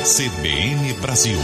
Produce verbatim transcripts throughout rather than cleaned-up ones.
C B N Brasil.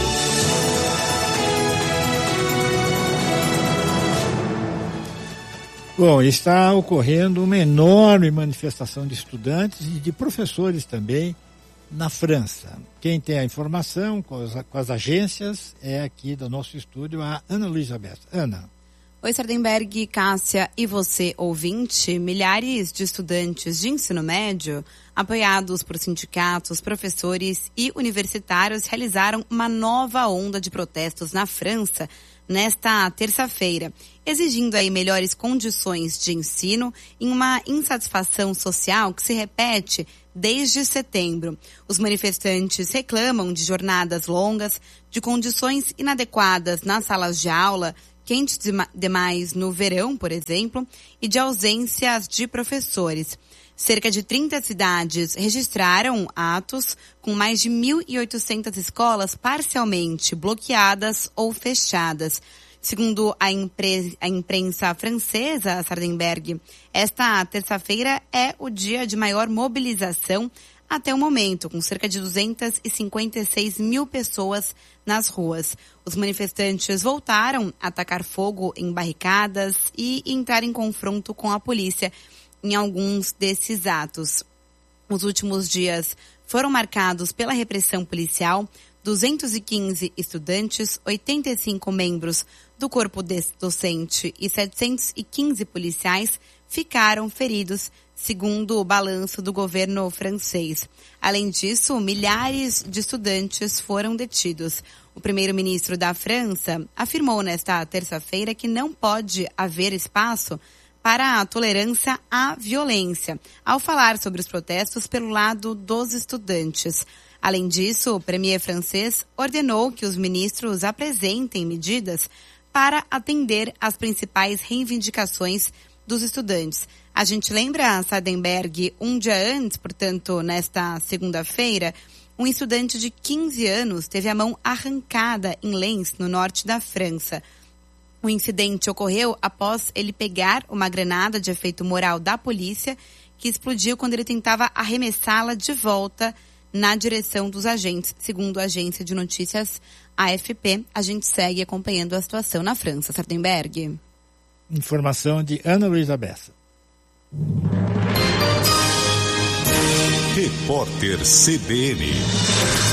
Bom, está ocorrendo uma enorme manifestação de estudantes e de professores também na França. Quem tem a informação com as, com as agências é aqui do nosso estúdio a Ana Luísa Bessa. Ana. Oi, Sardenberg, Cássia e você, ouvinte. Milhares de estudantes de ensino médio, apoiados por sindicatos, professores e universitários, realizaram uma nova onda de protestos na França nesta terça-feira, exigindo aí melhores condições de ensino em uma insatisfação social que se repete desde setembro. Os manifestantes reclamam de jornadas longas, de condições inadequadas nas salas de aula, quentes demais no verão, por exemplo, e de ausências de professores. Cerca de trinta cidades registraram atos com mais de mil e oitocentas escolas parcialmente bloqueadas ou fechadas. Segundo a, impre- a imprensa francesa, Sardenberg, esta terça-feira é o dia de maior mobilização até o momento, com cerca de duzentas e cinquenta e seis mil pessoas nas ruas. Os manifestantes voltaram a atacar fogo em barricadas e entrar em confronto com a polícia em alguns desses atos. Os últimos dias foram marcados pela repressão policial. duzentos e quinze estudantes, oitenta e cinco membros do corpo docente e setecentos e quinze policiais ficaram feridos, segundo o balanço do governo francês. Além disso, milhares de estudantes foram detidos. O primeiro-ministro da França afirmou nesta terça-feira que não pode haver espaço para a tolerância à violência, ao falar sobre os protestos pelo lado dos estudantes. Além disso, o premier francês ordenou que os ministros apresentem medidas para atender às principais reivindicações dos estudantes. A gente lembra, Sardenberg, um dia antes, portanto, nesta segunda-feira, um estudante de quinze anos teve a mão arrancada em Lens, no norte da França. O incidente ocorreu após ele pegar uma granada de efeito moral da polícia, que explodiu quando ele tentava arremessá-la de volta na direção dos agentes. Segundo a agência de notícias A F P, a gente segue acompanhando a situação na França. Sardenberg. Informação de Ana Luísa Bessa. Repórter C B N.